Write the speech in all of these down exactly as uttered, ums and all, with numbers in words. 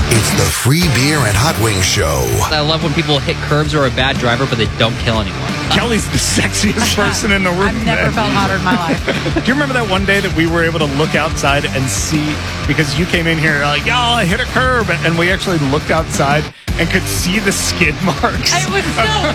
It's the Free Beer and Hot Wings Show. I love when people hit curbs or are a bad driver, but they don't kill anyone. Kelly's the sexiest person in the room. I've never felt hotter in my life. Do you remember that one day that we were able to look outside and see, because you came in here like, yo, I hit a curb, and we actually looked outside and could see the skid marks. I was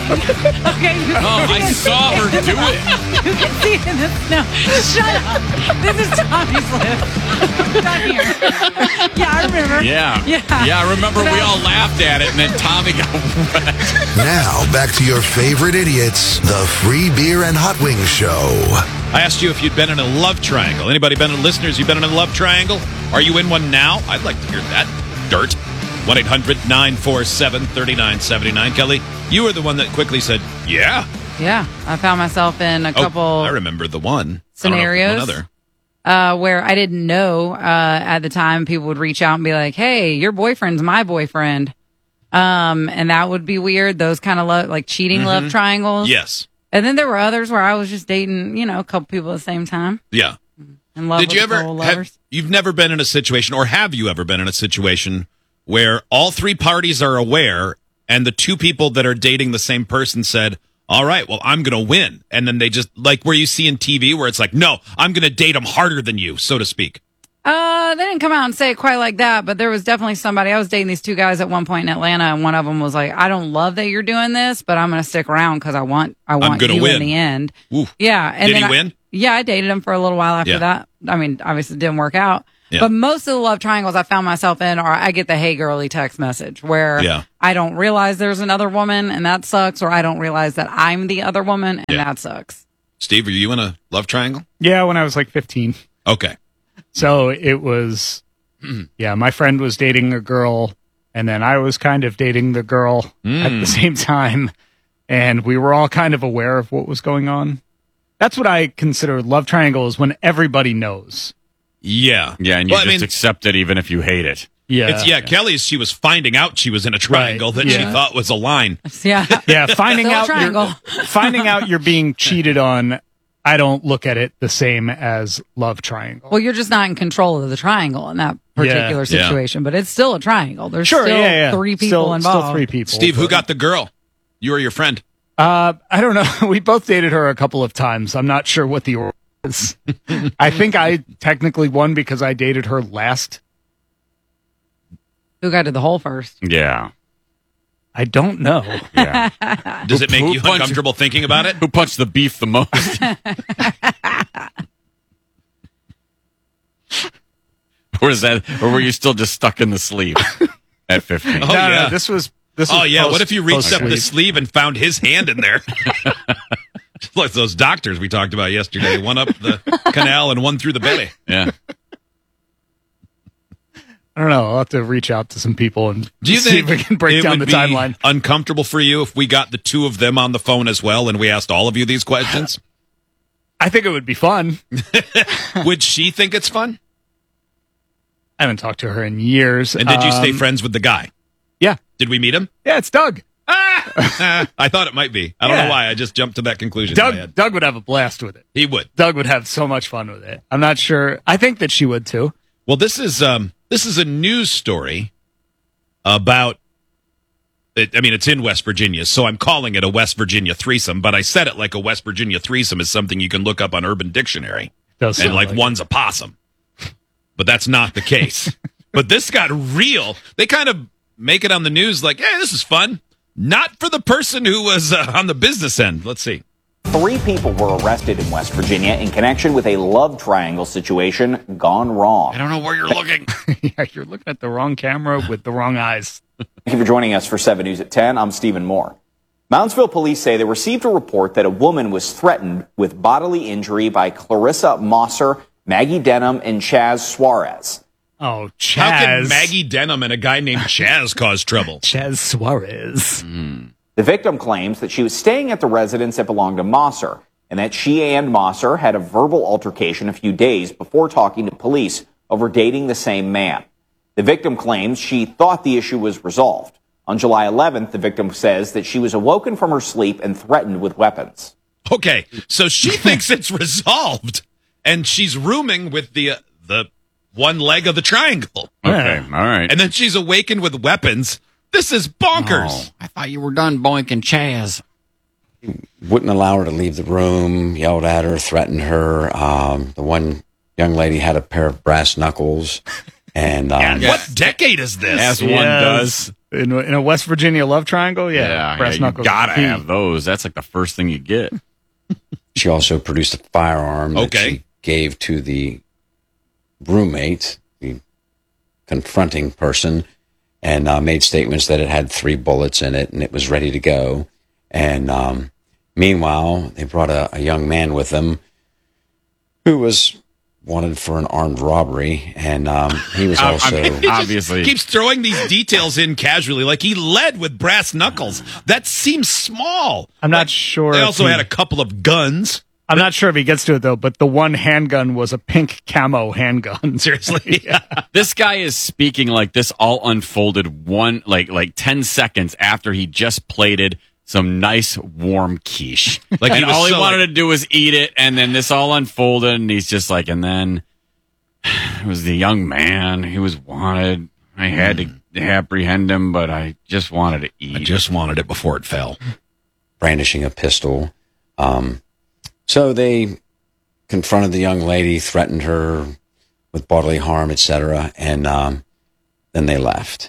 so okay. You Oh, I saw her do it. You can see it in the snow. Shut up. This is Tommy's lift. Not here. Yeah, I remember. Yeah. Yeah. Yeah, I remember we all laughed at it, and then Tommy got wet. Now, back to your favorite idiots, the Free Beer and Hot Wings Show. I asked you if you'd been in a love triangle. Anybody been in, listeners, you been in a love triangle? Are you in one now? I'd like to hear that. Dirt. one eight hundred nine four seven three nine seven nine. Kelly, you were the one that quickly said, yeah. Yeah, I found myself in a couple Oh, I remember the one. scenarios I don't know if one uh, where I didn't know uh, at the time. People would reach out and be like, hey, your boyfriend's my boyfriend. Um, and that would be weird. Those kind of love, like cheating Mm-hmm. love triangles. Yes. And then there were others where I was just dating, you know, a couple people at the same time. Yeah. In love Did with you a ever couple have, lovers. you've never been in a situation, or have you ever been in a situation where all three parties are aware and the two people that are dating the same person said, all right, well, I'm going to win. And then they just, like where you see in T V where it's like, no, I'm going to date them harder than you, so to speak. Uh, they didn't come out and say it quite like that, but there was definitely somebody. I was dating these two guys at one point in Atlanta, and one of them was like, "I don't love that you're doing this, but I'm going to stick around because I want, I want gonna you win." in the end." Ooh. Yeah, and Did then he I- win? Yeah, I dated him for a little while after Yeah. that. I mean, obviously, it didn't work out. Yeah. But most of the love triangles I found myself in are I get the "Hey girly" text message where Yeah. I don't realize there's another woman, and that sucks, or I don't realize that I'm the other woman, and Yeah. that sucks. Steve, are you in a love triangle? Yeah, when I was like fifteen. Okay. So it was, yeah, my friend was dating a girl, and then I was kind of dating the girl at the same time, and we were all kind of aware of what was going on. That's what I consider love triangle, is when everybody knows. Yeah. Yeah, and you Well, I just mean, accept it even if you hate it. Yeah. It's, yeah, Kelly's, she was finding out she was in a triangle that she yeah. thought was a line. Yeah. Yeah, finding Still a out triangle. you're, finding out you're being cheated on, I don't look at it the same as love triangle. Well, you're just not in control of the triangle in that particular Yeah. Yeah. situation, but it's still a triangle. There's Sure, still yeah, yeah. three people still, involved. Still three people. Steve, who but- got the girl? You or your friend? Uh, I don't know. We both dated her a couple of times. I'm not sure what the order is. I think I technically won because I dated her last. Who got to the hole first? Yeah. I don't know. Yeah. Does it make Who you punched- uncomfortable thinking about it? Who punched the beef the most? or is that, or were you still just stuck in the sleeve at fifteen? Oh, no, yeah. no, this was this. Was Oh, yeah. post- What if you reached up the post-sleeve. sleeve and found his hand in there? Just like those doctors we talked about yesterday. One up the canal and one through the belly. Yeah. I don't know. I'll have to reach out to some people and Do you see think if we can break it down would the be timeline. uncomfortable for you if we got the two of them on the phone as well and we asked all of you these questions? I think it would be fun. Would she think it's fun? I haven't talked to her in years. And did you stay Um, friends with the guy? Yeah. Did we meet him? Yeah, it's Doug. Ah! I thought it might be. I don't Yeah. know why. I just jumped to that conclusion in my Doug head. Doug would have a blast with it. He would. Doug would have so much fun with it. I'm not sure. I think that she would too. Well, this is um, this is a news story about. It, I mean, it's in West Virginia, so I'm calling it a West Virginia threesome. But I said it like a West Virginia threesome is something you can look up on Urban Dictionary, Does and sound like like one's a possum. But that's not the case. But this got real. They kind of make it on the news like, "Hey, this is fun." Not for the person who was uh, on the business end. Let's see. Three people were arrested in West Virginia in connection with a love triangle situation gone wrong. I don't know where you're looking. Yeah, you're looking at the wrong camera with the wrong eyes. Thank you for joining us for seven News at ten. I'm Stephen Moore. Moundsville police say they received a report that a woman was threatened with bodily injury by Clarissa Mosser, Maggie Denham, and Chaz Suarez. Oh, Chaz. How can Maggie Denham and a guy named Chaz cause trouble? Chaz Suarez. The victim claims that she was staying at the residence that belonged to Mosser, and that she and Mosser had a verbal altercation a few days before talking to police over dating the same man. The victim claims she thought the issue was resolved. On July eleventh, the victim says that she was awoken from her sleep and threatened with weapons. Okay, so she thinks it's resolved, and she's rooming with the uh, the one leg of the triangle. Okay, all right. And then she's awakened with weapons. This is bonkers. Oh, I thought you were done boinking Chaz. Wouldn't allow her to leave the room, yelled at her, threatened her. Um, the one young lady had a pair of brass knuckles. And um, Yeah. What decade is this? As one Yes. does. In, a- in a West Virginia love triangle, yeah. Yeah, brass yeah, you knuckles. gotta Key. have those. That's like the first thing you get. she also produced a firearm that Okay. she gave to the roommate, the confronting person, and uh, made statements that it had three bullets in it and it was ready to go. And um, meanwhile, they brought a, a young man with them who was wanted for an armed robbery, and um, he was I- I also... mean, He just Obviously. keeps throwing these details in casually, like he led with brass knuckles. That seems small. I'm not sure. They if also he- had a couple of guns. I'm not sure if he gets to it though, but the one handgun was a pink camo handgun. Seriously. yeah. This guy is speaking like this all unfolded one like like ten seconds after he just plated some nice warm quiche. Like he and was all he so, wanted like- to do was eat it, and then this all unfolded, and he's just like, and then it was the young man he was wanted. I had to apprehend him, but I just wanted to eat. I just wanted it before it fell. brandishing a pistol. Um, so they confronted the young lady, threatened her with bodily harm, et cetera, and um, then they left.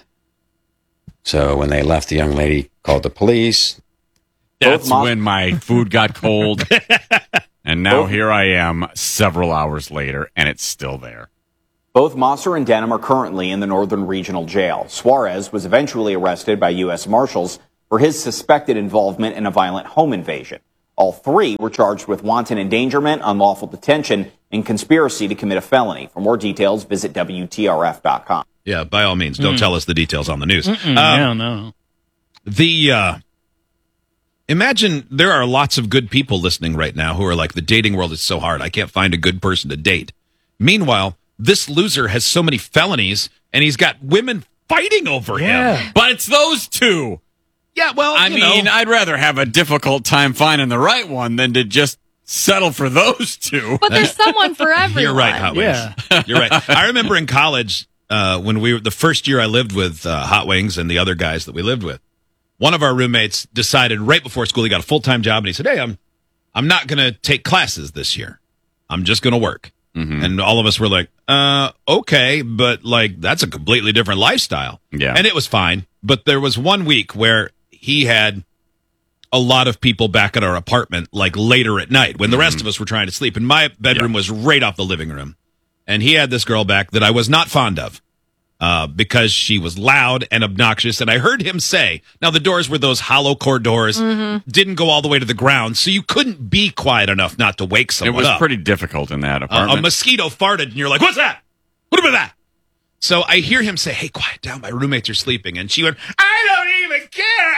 So when they left, the young lady called the police. That's Both mom- when my food got cold. And now here I am several hours later, and it's still there. Both Mosser and Denham are currently in the Northern Regional Jail. Suarez was eventually arrested by U S Marshals for his suspected involvement in a violent home invasion. All three were charged with wanton endangerment, unlawful detention, and conspiracy to commit a felony. For more details, visit W T R F dot com. Yeah, by all means, don't tell us the details on the news. Mm, Um, no, no. The uh, imagine there are lots of good people listening right now who are like, the dating world is so hard. I can't find a good person to date. Meanwhile, this loser has so many felonies, and he's got women fighting over him. But it's those two. Yeah, well, I you mean, know, I'd rather have a difficult time finding the right one than to just settle for those two. But there's someone for everyone. you're right, Hot Wings. Yeah. You're right. I remember in college uh, when we were the first year I lived with uh, Hot Wings and the other guys that we lived with. One of our roommates decided right before school he got a full time job, and he said, "Hey, I'm I'm not going to take classes this year. I'm just going to work." Mm-hmm. And all of us were like, "Uh, okay, but like that's a completely different lifestyle." Yeah. And it was fine, but there was one week where he had a lot of people back at our apartment, like later at night when the rest of us were trying to sleep. And my bedroom was right off the living room. And he had this girl back that I was not fond of uh, because she was loud and obnoxious. And I heard him say, now the doors were those hollow core doors, didn't go all the way to the ground. So you couldn't be quiet enough not to wake It someone was up. pretty difficult in that Uh, apartment. a mosquito farted and you're like, what's that? What about that? So I hear him say, hey, quiet down. My roommates are sleeping. And she went, I don't even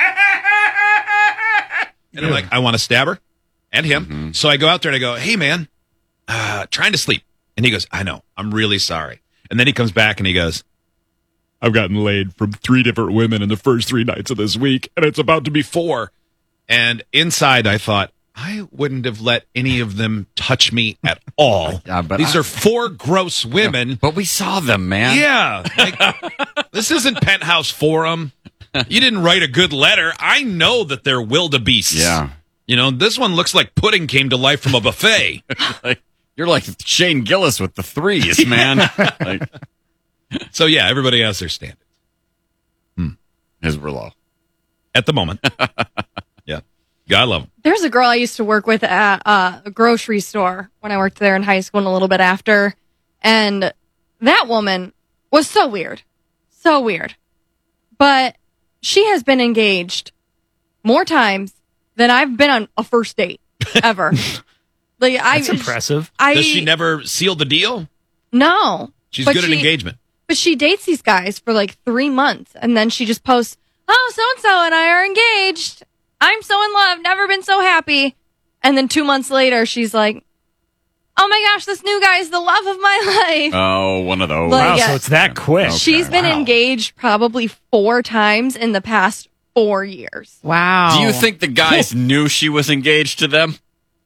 care. And I'm like, I want to stab her and him. Mm-hmm. So I go out there and I go, hey, man, uh, trying to sleep. And he goes, I know. I'm really sorry. And then he comes back and he goes, I've gotten laid from three different women in the first three nights of this week, and it's about to be four. And inside I thought, I wouldn't have let any of them touch me at all. Yeah, but These I- are four gross women. but we saw them, man. Yeah. Like, this isn't Penthouse Forum. You didn't write a good letter. I know that they're wildebeests. Yeah. You know, this one looks like pudding came to life from a buffet. Like, you're like Shane Gillis with the threes, man. Like, So, yeah, everybody has their standards his were low. at the moment. Yeah. God love them. There's a girl I used to work with at uh, a grocery store when I worked there in high school and a little bit after. And that woman was so weird. So weird. But she has been engaged more times than I've been on a first date ever. Like I, That's impressive. I, Does she never seal the deal? No. She's But good at she- engagement. But she dates these guys for like three months, and then she just posts, "Oh, so and so and I are engaged. I'm so in love. Never been so happy." And then two months later, she's like, "Oh my gosh, this new guy is the love of my life." Oh, one of those. Like, Wow, yeah. so it's that quick. She's been Wow. engaged probably four times in the past four years. Wow. Do you think the guys knew she was engaged to them?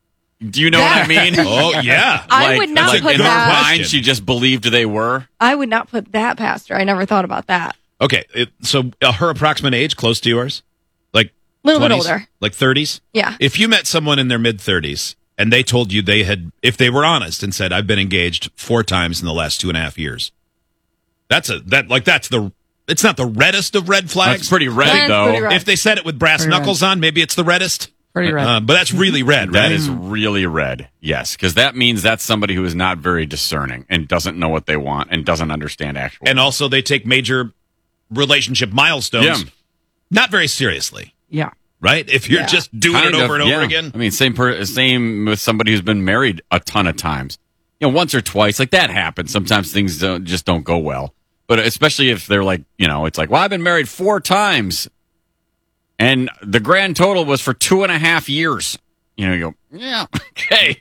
Do you know what I mean? Oh, yeah. I Like- would not like put in her that. mind, she just believed they were. I would not put that past her. I never thought about that. Okay, it, so uh, her approximate age, close to yours? Like Little bit twenties? older. Like thirties? Yeah. If you met someone in their mid-thirties and they told you they had, if they were honest and said, I've been engaged four times in the last two and a half years, that's a, that, like, that's the, it's not the reddest of red flags. That's pretty red, That's though. pretty red. If they said it with brass Pretty knuckles on, maybe it's the reddest. Pretty red. Uh, but that's really red, right? That is really red. Yes, because that means that's somebody who is not very discerning and doesn't know what they want and doesn't understand actual. And also, they take major relationship milestones Yeah. not very seriously, Yeah. right? If you're Yeah. just doing Kind it over of, and over yeah. again. I mean, same per- same with somebody who's been married a ton of times. You know, once or twice, like that happens. Sometimes things don't, just don't go well. But especially if they're like, you know, it's like, well, I've been married four times, and the grand total was for two and a half years. You know, you go, yeah, okay,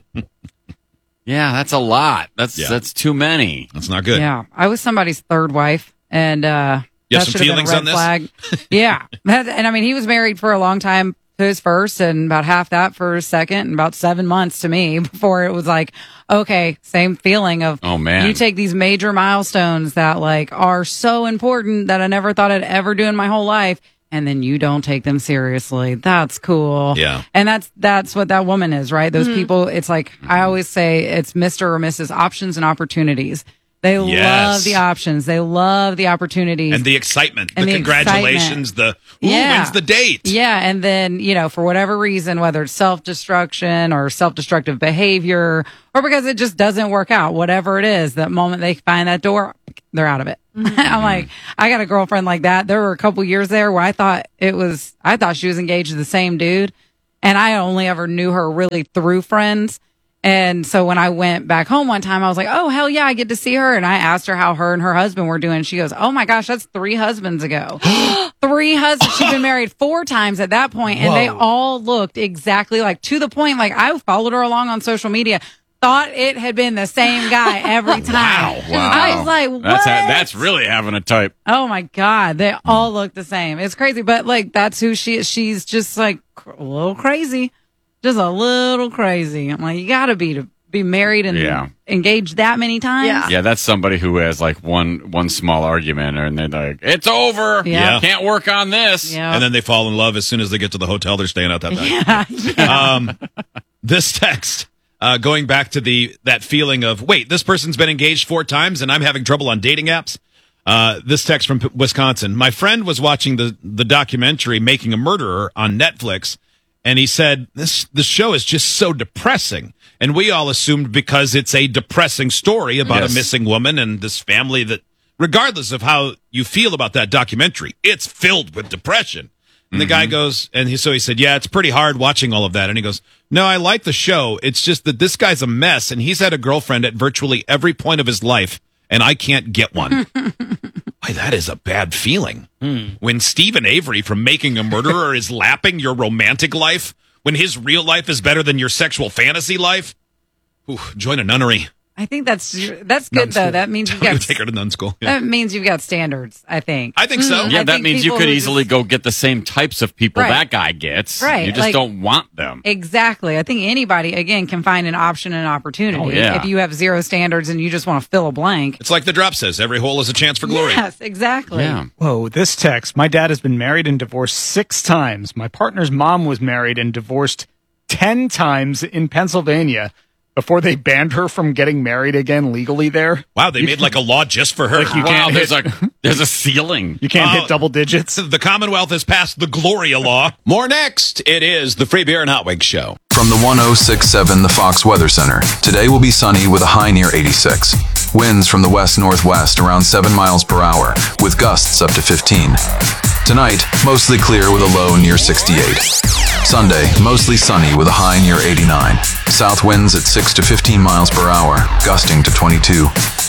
yeah, that's a lot. That's Yeah. that's too many. That's not good. Yeah. I was somebody's third wife, and uh, You have that some should have been feelings a red on this? flag. Yeah. That- and I mean, he was married for a long time to his first, and about half that for his second, and about seven months to me before it was like, okay, same feeling of, Oh, man. you take these major milestones that like are so important that I never thought I'd ever do in my whole life, and then you don't take them seriously. That's cool. Yeah. And that's that's what that woman is, right? Those people, it's like I always say it's Mister or Missus Options and Opportunities. They Yes. love the options. They love the opportunities. And the excitement, And the, the congratulations, the who Yeah. wins the date? Yeah, and then, you know, for whatever reason, whether it's self-destruction or self-destructive behavior or because it just doesn't work out, whatever it is, that moment they find that door, they're out of it. I'm like, I got a girlfriend like that. There were a couple years there where I thought it was, I thought she was engaged to the same dude. And I only ever knew her really through friends. And so when I went back home one time, I was like, oh, hell yeah, I get to see her. And I asked her how her and her husband were doing. She goes, oh my gosh, that's three husbands ago. Three husbands. She'd been married four times at that point, and they all looked exactly like, to the point, like I followed her along on social media, thought it had been the same guy every time. Wow. I was like, what? That's ha- that's really having a type. Oh my God. They all look the same. It's crazy. But like, that's who she is. She's just like cr- a little crazy. Just a little crazy. I'm like, you gotta be to be married and Yeah. engaged that many times. Yeah. Yeah, that's somebody who has like one one small argument, and they're like, "It's over. Yeah. Can't work on this." Yeah. And then they fall in love as soon as they get to the hotel they're staying at that night. yeah. yeah. Um, this text, uh, going back to the that feeling of, wait, this person's been engaged four times and I'm having trouble on dating apps. Uh, this text from P- Wisconsin. My friend was watching the, the documentary Making a Murderer on Netflix, and he said, this, this show is just so depressing. And we all assumed because it's a depressing story about Yes. a missing woman and this family that, regardless of how you feel about that documentary, it's filled with depression. And the guy goes, and he, so he said, yeah, it's pretty hard watching all of that. And he goes, no, I like the show. It's just that this guy's a mess, and he's had a girlfriend at virtually every point of his life, and I can't get one. Why, that is a bad feeling. When Stephen Avery from Making a Murderer is lapping your romantic life, when his real life is better than your sexual fantasy life, ooh, join a nunnery. I think that's that's good though. That means you've got Take her to nun school. Yeah. that means you've got standards. I think. I think so. Yeah, I that think means you people could who easily just- go get the same types of people Right. that guy gets. Right, You just like- don't want them. Exactly. I think anybody again can find an option and opportunity. Oh, yeah. If you have zero standards and you just want to fill a blank. It's like the drop says, every hole is a chance for glory. Yes, exactly. Yeah. Whoa, this text. My dad has been married and divorced six times. My partner's mom was married and divorced ten times in Pennsylvania before they banned her from getting married again legally there. Wow, they made like a law just for her. Like you Wow, can't there's hit, a there's a ceiling. you can't Oh. hit double digits. The Commonwealth has passed the Gloria Law. More next. It is the Free Beer and Hot Wings Show. From the one oh six point seven The Fox Weather Center. Today will be sunny with a high near eighty-six. Winds from the west-northwest around seven miles per hour, with gusts up to fifteen. Tonight, mostly clear with a low near sixty-eight. Sunday, mostly sunny with a high near eighty-nine. South winds at six to fifteen miles per hour, gusting to twenty-two.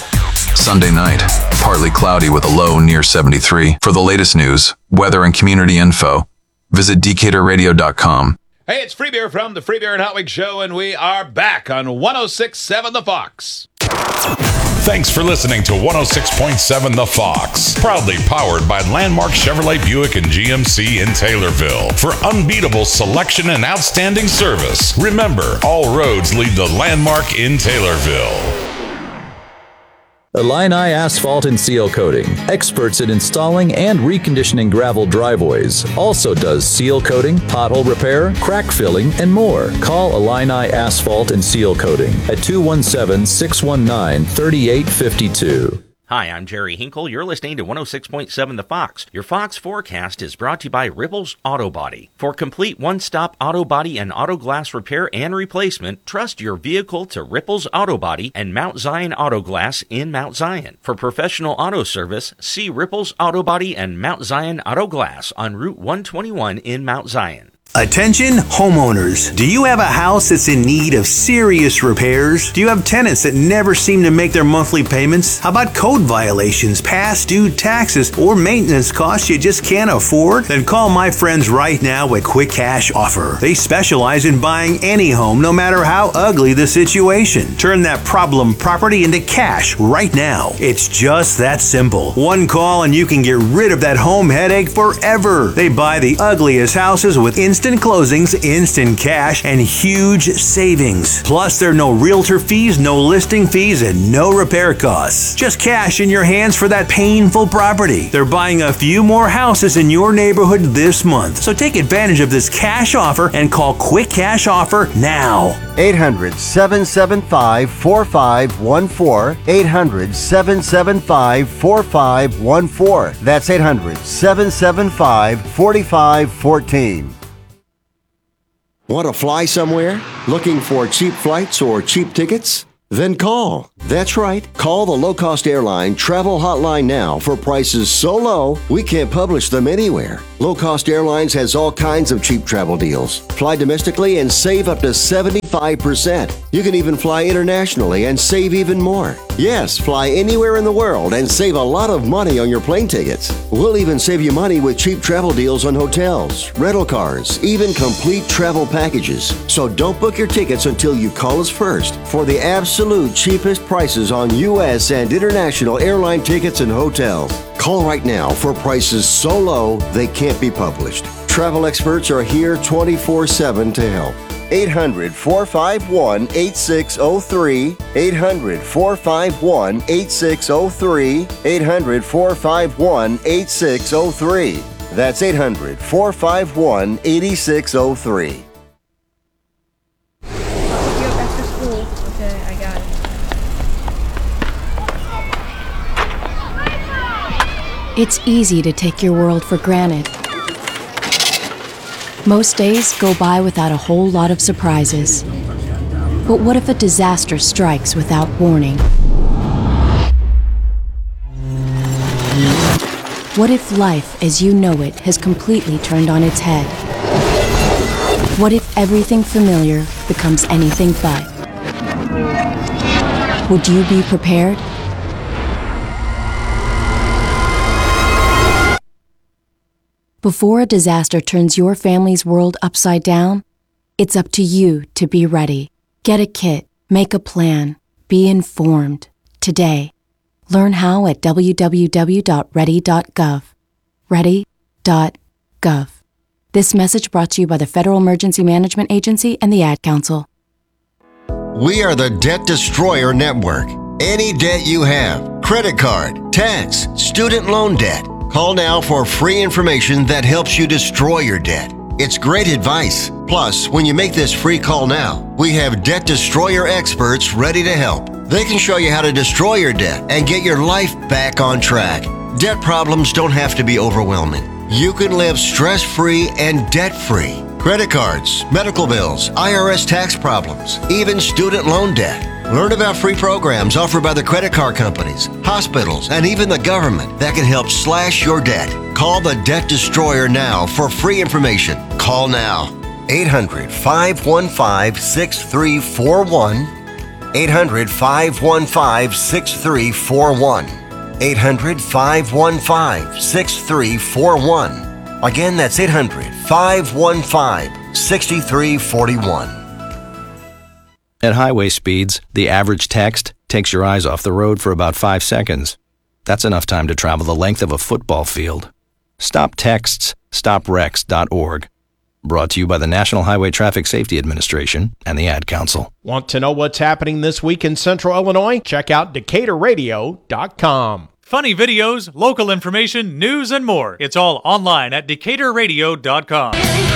Sunday night, partly cloudy with a low near seventy-three. For the latest news, weather, and community info, visit decatur radio dot com. Hey, it's Free Beer from the Free Beer and Hot Wings Show, and we are back on one oh six point seven The Fox. Thanks for listening to one oh six point seven The Fox, proudly powered by Landmark Chevrolet Buick and G M C in Taylorville. For unbeatable selection and outstanding service, remember, all roads lead to Landmark in Taylorville. Illini Asphalt and Seal Coating, experts in installing and reconditioning gravel driveways. Also does seal coating, pothole repair, crack filling, and more. Call Illini Asphalt and Seal Coating at two one seven, six one nine, three eight five two. Hi, I'm Jerry Hinkle. You're listening to one oh six point seven The Fox. Your Fox forecast is brought to you by Ripples Auto Body. For complete one-stop auto body and auto glass repair and replacement, trust your vehicle to Ripples Auto Body and Mount Zion Auto Glass in Mount Zion. For professional auto service, see Ripples Auto Body and Mount Zion Auto Glass on Route one twenty-one in Mount Zion. Attention homeowners. Do you have a house that's in need of serious repairs? Do you have tenants that never seem to make their monthly payments? How about code violations, past due taxes, or maintenance costs you just can't afford? Then call my friends right now at Quick Cash Offer. They specialize in buying any home, no matter how ugly the situation. Turn that problem property into cash right now. It's just that simple. One call and you can get rid of that home headache forever. They buy the ugliest houses with instant Instant closings, instant cash, and huge savings. Plus, there are no realtor fees, no listing fees, and no repair costs. Just cash in your hands for that painful property. They're buying a few more houses in your neighborhood this month. So take advantage of this cash offer and call Quick Cash Offer now. eight hundred, seven seven five, four five one four. eight hundred, seven seven five, four five one four. That's eight hundred, seven seven five, four five one four. Want to fly somewhere? Looking for cheap flights or cheap tickets? Then call. That's right. Call the low-cost airline travel hotline now for prices so low we can't publish them anywhere. Low Cost Airlines has all kinds of cheap travel deals. Fly domestically and save up to seventy-five percent. You can even fly internationally and save even more. Yes, fly anywhere in the world and save a lot of money on your plane tickets. We'll even save you money with cheap travel deals on hotels, rental cars, even complete travel packages. So don't book your tickets until you call us first for the absolute cheapest prices on U S and international airline tickets and hotels. Call right now for prices so low they can't be published. Travel experts are here twenty-four seven to help. eight hundred, four five one, eight six zero three. eight hundred, four five one, eight six zero three. eight hundred, four five one, eight six zero three. That's eight hundred, four five one, eight six zero three. After school. Okay, I got it. It's easy to take your world for granted. Most days go by without a whole lot of surprises. But what if a disaster strikes without warning? What if life as you know it has completely turned on its head? What if everything familiar becomes anything but? Would you be prepared? Before a disaster turns your family's world upside down, it's up to you to be ready. Get a kit, make a plan, be informed. Today, learn how at w w w dot ready dot gov. ready dot gov. This message brought to you by the Federal Emergency Management Agency and the Ad Council. We are the Debt Destroyer Network. Any debt you have, credit card, tax, student loan debt, call now for free information that helps you destroy your debt. It's great advice. Plus, when you make this free call now, we have Debt Destroyer experts ready to help. They can show you how to destroy your debt and get your life back on track. Debt problems don't have to be overwhelming. You can live stress-free and debt-free. Credit cards, medical bills, I R S tax problems, even student loan debt. Learn about free programs offered by the credit card companies, hospitals, and even the government that can help slash your debt. Call the Debt Destroyer now for free information. Call now. eight hundred, five one five, six three four one. eight hundred, five one five, six three four one. eight hundred, five one five, six three four one. Again, that's eight hundred, five one five, six three four one. At highway speeds, the average text takes your eyes off the road for about five seconds. That's enough time to travel the length of a football field. Stop texts, stop wrecks dot org. Brought to you by the National Highway Traffic Safety Administration and the Ad Council. Want to know what's happening this week in Central Illinois? Check out Decatur Radio dot com. Funny videos, local information, news, and more. It's all online at Decatur Radio dot com.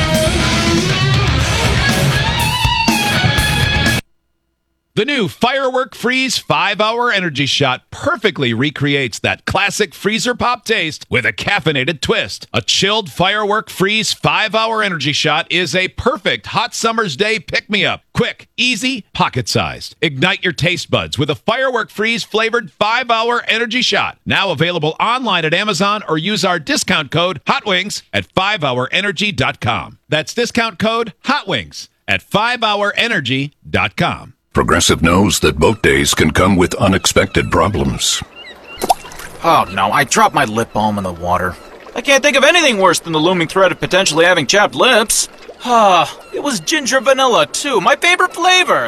The new Firework Freeze five hour Energy Shot perfectly recreates that classic freezer pop taste with a caffeinated twist. A chilled Firework Freeze five hour Energy Shot is a perfect hot summer's day pick-me-up. Quick, easy, pocket-sized. Ignite your taste buds with a Firework Freeze flavored five hour Energy Shot. Now available online at Amazon or use our discount code HOTWINGS at five hour energy dot com. That's discount code HOTWINGS at five hour energy dot com. Progressive knows that boat days can come with unexpected problems. Oh no, I dropped my lip balm in the water. I can't think of anything worse than the looming threat of potentially having chapped lips. Ah, it was ginger vanilla too, my favorite flavor.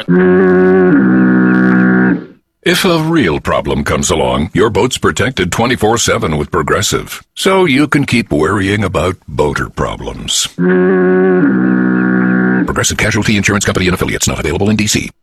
If a real problem comes along, your boat's protected twenty-four seven with Progressive, so you can keep worrying about boater problems. Progressive Casualty Insurance Company and Affiliates, not available in D C